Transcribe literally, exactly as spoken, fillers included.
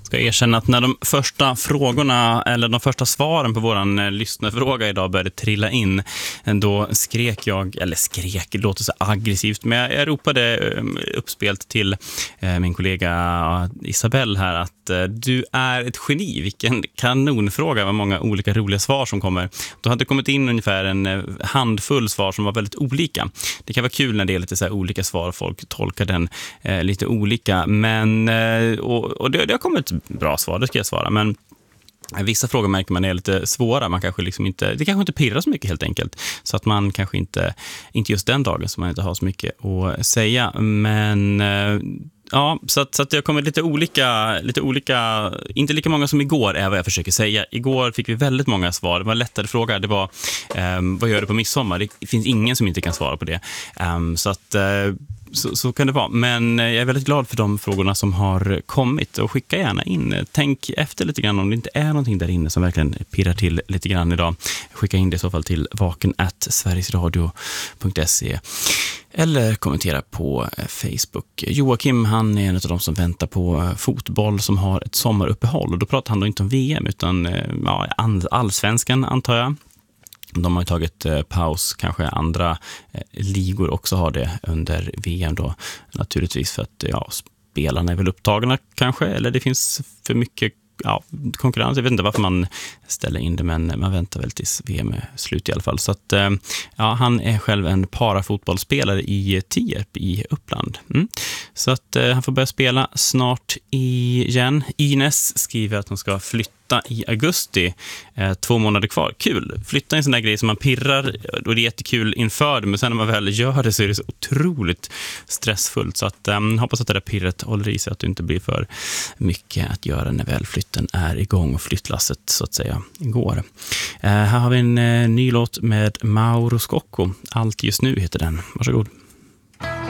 Ska erkänna att när de första frågorna eller de första svaren på våran eh, lyssnarfråga idag började trilla in, då skrek jag, eller skrek, det låter så aggressivt, men jag, jag ropade eh, uppspelt till eh, min kollega Isabelle här att eh, du är ett geni. Vilken kanonfråga, vad många olika roliga svar som kommer. Då hade det kommit in ungefär en eh, handfull svar som var väldigt olika. Det kan vara kul när det är lite så här olika svar, folk tolkar den eh, lite olika, men eh, och, och det, det har kommit bra svar, det ska jag svara, men vissa frågor märker man är lite svåra, man kanske liksom inte, det kanske inte pirrar så mycket helt enkelt, så att man kanske inte, inte just den dagen som man inte har så mycket att säga, men ja, så att, så att det har kommit lite olika, lite olika, inte lika många som igår är vad jag försöker säga. Igår fick vi väldigt många svar, det var en lättare fråga, det var um, vad gör du på midsommar? Det finns ingen som inte kan svara på det, um, så att uh, Så, så kan det vara, men jag är väldigt glad för de frågorna som har kommit, och skicka gärna in. Tänk efter lite grann om det inte är någonting där inne som verkligen pirrar till lite grann idag. Skicka in det i så fall till vaken at sverigesradio punkt se eller kommentera på Facebook. Joakim, han är en av de som väntar på fotboll som har ett sommaruppehåll, och då pratar han då inte om V M utan ja, allsvenskan antar jag. De har ju tagit eh, paus, kanske andra eh, ligor också har det under V M då, naturligtvis för att ja, spelarna är väl upptagna kanske, eller det finns för mycket ja, konkurrens, jag vet inte varför man ställer in det, men man väntar väl tills V M är slut i alla fall. Så att eh, ja, han är själv en parafotbollsspelare i Tierp i Uppland. Mm. Så att eh, han får börja spela snart igen. Ines skriver att hon ska flytta i augusti, eh, två månader kvar. Kul, flytta en sån där grej som man pirrar, och det är jättekul inför det, men sen när man väl gör det så är det så otroligt stressfullt, så att eh, hoppas att det där pirret håller i sig, att det inte blir för mycket att göra när väl flytten är igång och flyttlasset så att säga går. Eh, här har vi en eh, ny låt med Mauro Scocco, Allt just nu heter den. Varsågod.